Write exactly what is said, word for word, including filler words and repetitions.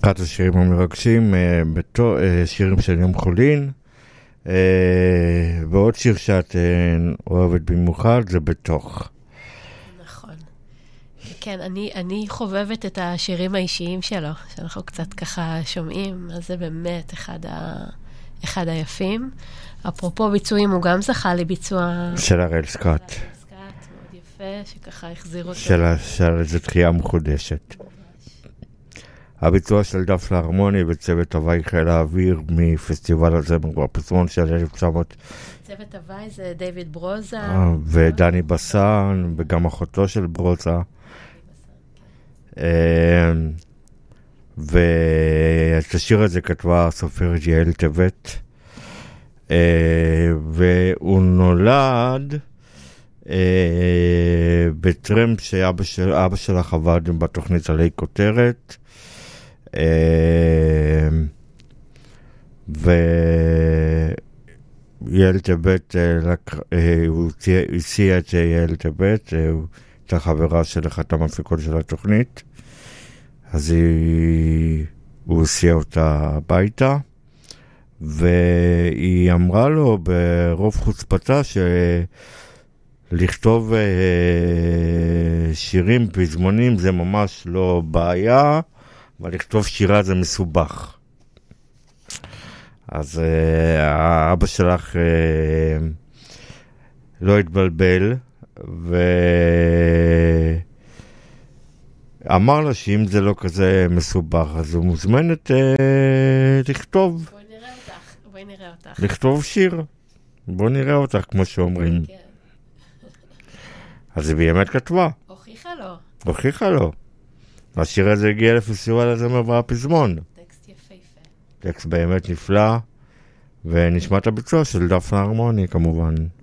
אחד השירים המרגשים, בתו, שירים של יום חולין, ועוד שיר שאת אוהבת במיוחד, זה בתוך. נכון. כן, אני, אני חובבת את השירים האישיים שלו, שאנחנו קצת ככה שומעים, אז זה באמת אחד, ה, אחד היפים. אפרופו ביצועים, הוא גם זכה לביצוע... של הראל סקוט. מאוד יפה, שככה החזיר אותו. של, של איזו תחייה מחודשת. הביצוע של דפנה הרמוני וצוות הוואי חיל האוויר מפסטיבל הזמר והפזמון של אלף תשע מאות. צוות הוואי זה דיוויד ברוזה. ודני בסן, וגם אחותו של ברוזה. ואת השיר הזה כתבה הסופרת יעל טבת. והוא נולד בטרמפ שאבא של, אבא שלך עבד בתוכנית עלי כותרת. ויעל טבת, הוא הציע את יעל טבת, הייתה חברה של אחת המפיקות של התוכנית, אז הוא הציע אותה הביתה, והיא אמרה לו ברוב חוצפתה שלכתוב שירים פזמונים זה ממש לא בעיה, אבל לכתוב שירה זה מסובך. אז uh, האבא שלך uh, לא התבלבל, ואמר לה שאם זה לא כזה מסובך, אז הוא מוזמנת uh, לכתוב. בואי נראה אותך, בואי נראה אותך. לכתוב שיר. בואי נראה אותך, כמו שאומרים. כן. אז היא באמת כתבה. הוכיחה לו. הוכיחה לו. השיר הזה הגיע לפסטיבל הזמר והפזמון. טקסט יפהפה. טקסט באמת נפלא, ונשמע את הביצוע של דפנה הרמוני כמובן.